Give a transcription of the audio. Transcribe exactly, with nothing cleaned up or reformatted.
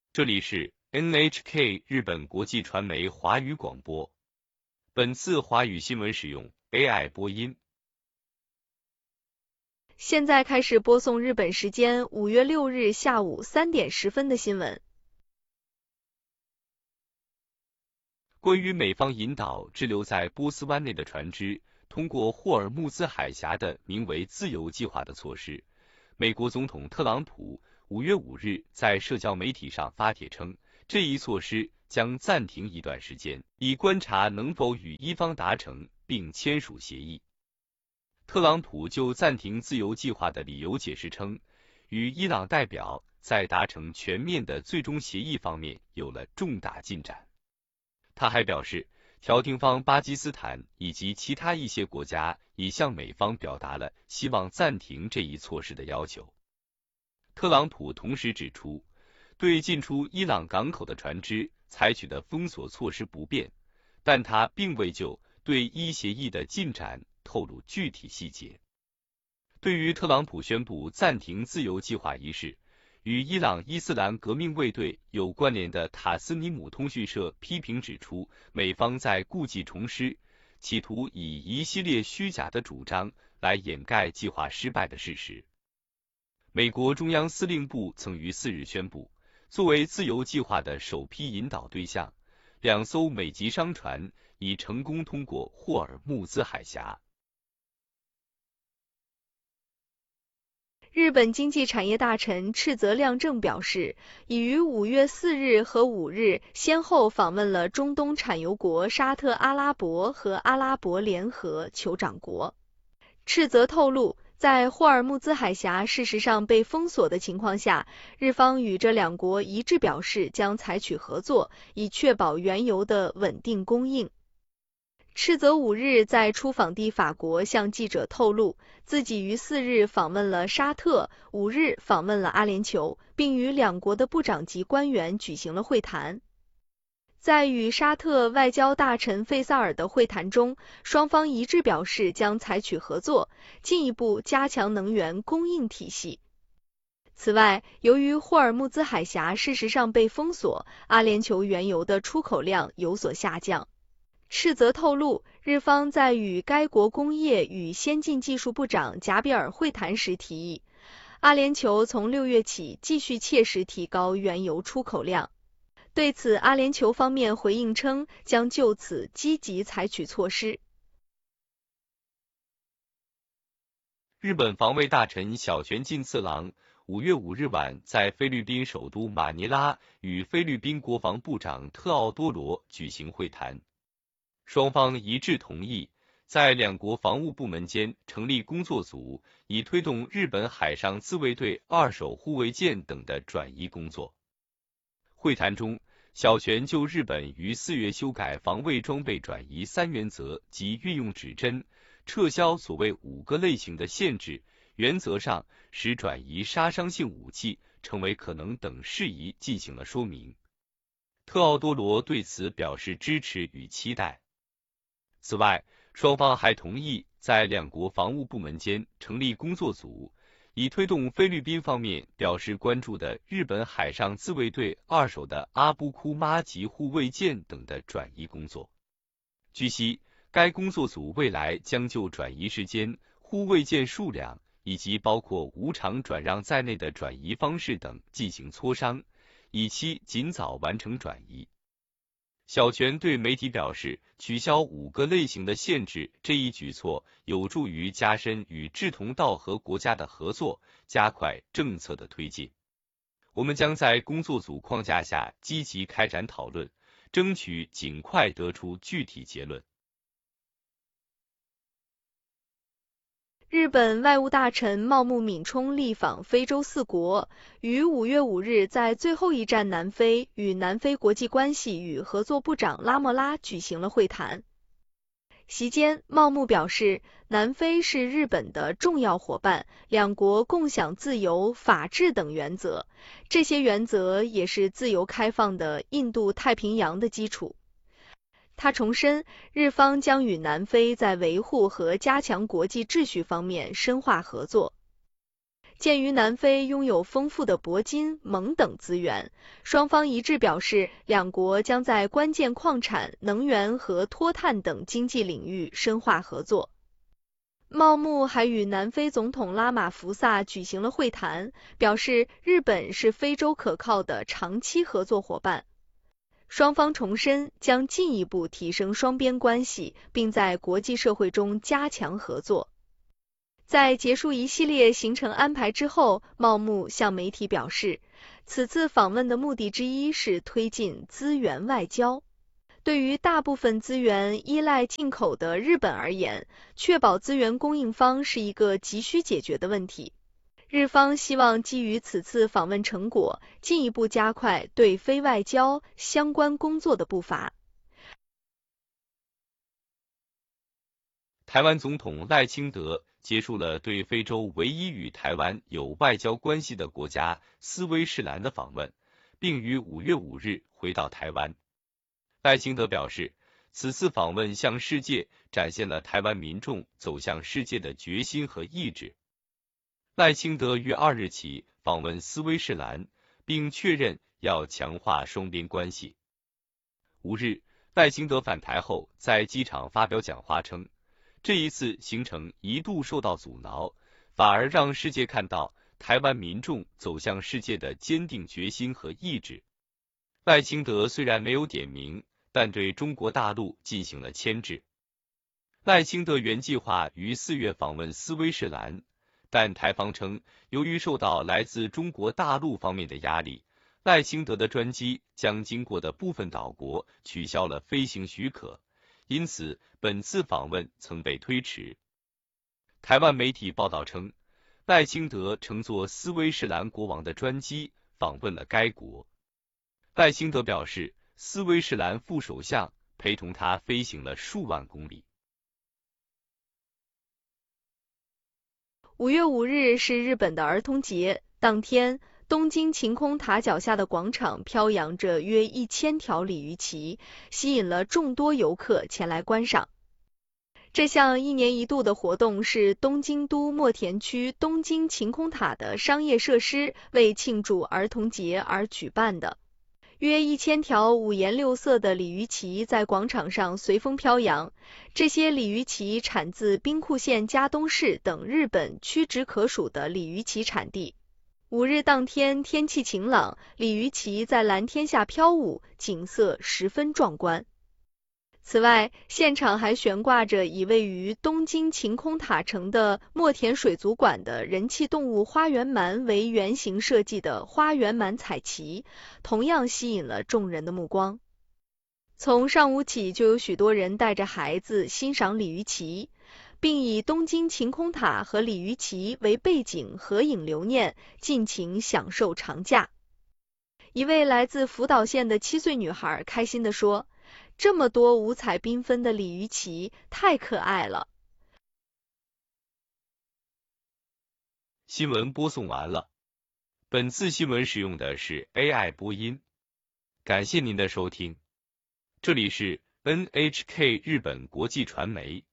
这里是 N H K 日本国际传媒华语广播。本次华语新闻使用 A I 播音。 现在开始播送日本时间五月六日下午三点十分的新闻。 关于美方引导滞留在波斯湾内的船只通过霍尔木兹海峡的名为自由计划的措施，美国总统特朗普五月五日在社交媒体上发帖称，这一措施将暂停一段时间，以观察能否与伊方达成并签署协议。特朗普就暂停自由计划的理由解释称，与伊朗代表在达成全面的最终协议方面有了重大进展。他还表示，调停方巴基斯坦以及其他一些国家已向美方表达了希望暂停这一措施的要求。特朗普同时指出，对进出伊朗港口的船只采取的封锁措施不变，但他并未就对伊协议的进展透露具体细节。对于特朗普宣布暂停自由计划一事，与伊朗伊斯兰革命卫队有关联的塔斯尼姆通讯社批评指出，美方在故技重施，企图以一系列虚假的主张来掩盖计划失败的事实。美国中央司令部曾于四日宣布，作为自由计划的首批引导对象，两艘美籍商船已成功通过霍尔木兹海峡。 日本经济产业大臣赤泽亮正表示，已于五月四日和五日先后访问了中东产油国沙特阿拉伯和阿拉伯联合酋长国。赤泽透露，在霍尔木兹海峡事实上被封锁的情况下，日方与这两国一致表示将采取合作，以确保原油的稳定供应。赤泽五日在出访地法国向记者透露，自己于四日访问了沙特，五日访问了阿联酋，并与两国的部长级官员举行了会谈。在与沙特外交大臣费萨尔的会谈中，双方一致表示将采取合作，进一步加强能源供应体系。此外，由于霍尔木兹海峡事实上被封锁，阿联酋原油的出口量有所下降。赤泽透露，日方在与该国工业与先进技术部长贾比尔会谈时提议，阿联酋从六月起继续切实提高原油出口量。对此，阿联酋方面回应称，将就此积极采取措施。 日本防卫大臣小泉进次郎五月五日晚在菲律宾首都马尼拉与菲律宾国防部长特奥多罗举行会谈。双方一致同意，在两国防务部门间成立工作组，以推动日本海上自卫队二手护卫舰等的转移工作。会谈中，小泉就日本于四月修改防卫装备转移三原则及运用指针，撤销所谓五个类型的限制，原则上使转移杀伤性武器成为可能等事宜进行了说明。特奥多罗对此表示支持与期待。此外，双方还同意在两国防务部门间成立工作组，以推动菲律宾方面表示关注的日本海上自卫队二手的阿布库妈级护卫舰等的转移工作。据悉，该工作组未来将就转移时间、护卫舰数量以及包括无偿转让在内的转移方式等进行磋商，以期尽早完成转移。小泉对媒体表示，取消五个类型的限制这一举措有助于加深与志同道合国家的合作，加快政策的推进。我们将在工作组框架下积极开展讨论，争取尽快得出具体结论。 日本外务大臣茂木敏充力访非洲四国，于五月五日在最后一站南非与南非国际关系与合作部长拉莫拉举行了会谈。席间，茂木表示，南非是日本的重要伙伴，两国共享自由、法治等原则，这些原则也是自由开放的印度太平洋的基础。他重申，日方将与南非在维护和加强国际秩序方面深化合作。 鉴于南非拥有丰富的铂金、锰等资源，双方一致表示，两国将在关键矿产、能源和脱碳等经济领域深化合作。茂木还与南非总统拉马福萨举行了会谈，表示日本是非洲可靠的长期合作伙伴。双方重申将进一步提升双边关系，并在国际社会中加强合作。在结束一系列行程安排之后，茂木向媒体表示，此次访问的目的之一是推进资源外交。对于大部分资源依赖进口的日本而言，确保资源供应方是一个急需解决的问题。日方希望基于此次访问成果，进一步加快对非外交相关工作的步伐。 台湾总统赖清德结束了对非洲唯一与台湾有外交关系的国家斯威士兰的访问，并于五月五日回到台湾。赖清德表示，此次访问向世界展现了台湾民众走向世界的决心和意志。赖清德于二日起访问斯威士兰，并确认要强化双边关系。五日，赖清德返台后在机场发表讲话称，这一次行程一度受到阻挠，反而让世界看到台湾民众走向世界的坚定决心和意志。赖清德虽然没有点名，但对中国大陆进行了牵制。赖清德原计划于四月访问斯威士兰，但台方称，由于受到来自中国大陆方面的压力，赖清德的专机将经过的部分岛国取消了飞行许可，因此本次访问曾被推迟。台湾媒体报道称，赖清德乘坐斯威士兰国王的专机访问了该国。赖清德表示，斯威士兰副首相陪同他飞行了数万公里。 五月五日是日本的儿童节，当天，东京晴空塔脚下的广场飘扬着约一千条鲤鱼旗，吸引了众多游客前来观赏。这项一年一度的活动是东京都墨田区东京晴空塔的商业设施为庆祝儿童节而举办的。约一千条五颜六色的鲤鱼旗在广场上随风飘扬，这些鲤鱼旗产自兵库县加东市等日本屈指可数的鲤鱼旗产地。五日当天天气晴朗，鲤鱼旗在蓝天下飘舞，景色十分壮观。此外，现场还悬挂着以位于东京晴空塔城的墨田水族馆的人气动物花园鳗为原型设计的花园鳗彩旗，同样吸引了众人的目光。从上午起就有许多人带着孩子欣赏鲤鱼旗，并以东京晴空塔和鲤鱼旗为背景合影留念，尽情享受长假。一位来自福岛县的七岁女孩开心地说，这么多五彩缤纷的鲤鱼旗，太可爱了。 新闻播送完了，本次新闻使用的是 A I 播音，感谢您的收听，这里是 N H K 日本国际传媒。